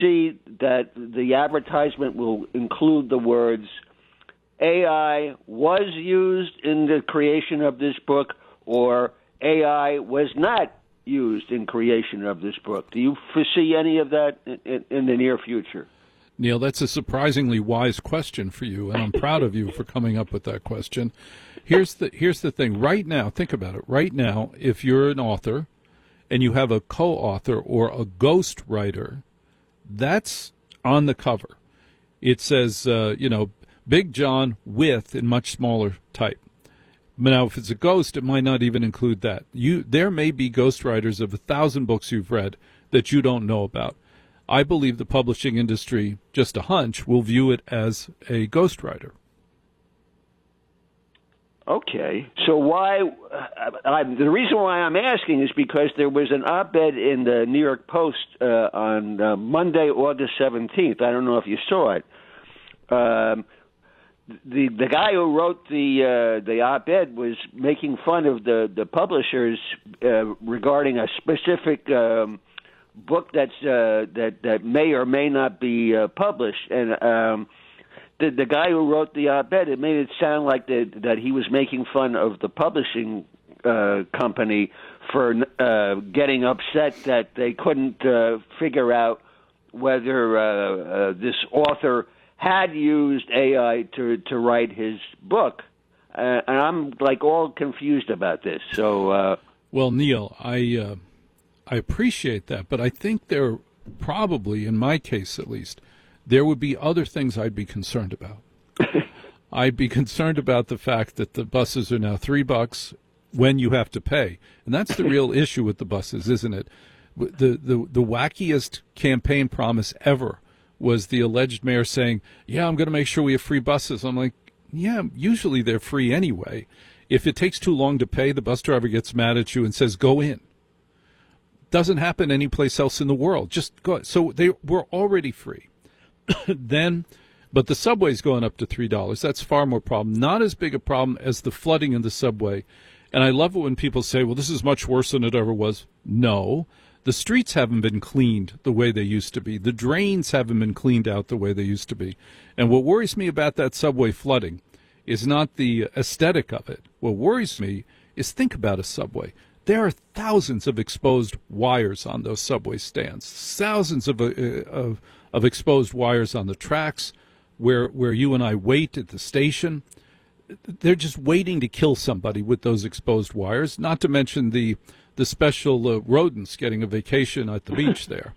see that the advertisement will include the words AI was used in the creation of this book or AI was not used in creation of this book? Do you foresee any of that in the near future? Neil, that's a surprisingly wise question for you, and I'm proud of you for coming up with that question. Here's the thing. Right now, think about it. Right now, if you're an author and you have a co-author or a ghost writer, that's on the cover. It says, Big John with in much smaller type. Now, if it's a ghost, it might not even include that. There may be ghostwriters of 1,000 books you've read that you don't know about. I believe the publishing industry, just a hunch, will view it as a ghostwriter. Okay. So the reason why I'm asking is because there was an op-ed in the New York Post on Monday, August 17th. I don't know if you saw it. The guy who wrote the op-ed was making fun of the publishers regarding a specific book that may or may not be published, and the guy who wrote the op-ed, it made it sound like that he was making fun of the publishing company for getting upset that they couldn't figure out whether this author had used AI to write his book. And I'm all confused about this. So, well, Neil, I appreciate that, but I think there probably, in my case at least, there would be other things I'd be concerned about. I'd be concerned about the fact that the buses are now $3 when you have to pay. And that's the real issue with the buses, isn't it? The wackiest campaign promise ever was the alleged mayor saying, yeah, I'm going to make sure we have free buses. I'm like, yeah, usually they're free anyway. If it takes too long to pay, the bus driver gets mad at you and says, go in. Doesn't happen anyplace else in the world. Just go. So they were already free. But the subway's going up to $3. That's far more problem. Not as big a problem as the flooding in the subway. And I love it when people say, well, this is much worse than it ever was. No. The streets haven't been cleaned the way they used to be. The drains haven't been cleaned out the way they used to be. And what worries me about that subway flooding is not the aesthetic of it. What worries me is think about a subway. There are thousands of exposed wires on those subway stands, thousands of exposed wires on the tracks where you and I wait at the station. They're just waiting to kill somebody with those exposed wires, not to mention the special rodents getting a vacation at the beach there.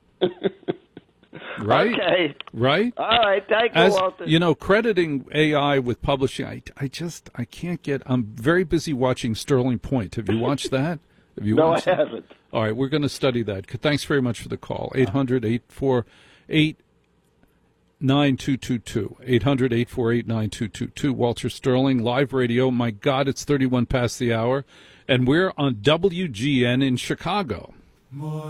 Right? Okay. Right? All right. Thank you, Walter. Crediting AI with publishing, I can't get. I'm very busy watching Sterling Point. Have you watched that? No, I haven't. All right. We're going to study that. Thanks very much for the call. 800-848-9222. 800-848-9222. Walter Sterling, live radio. My God, it's 31 past the hour. And we're on WGN in Chicago.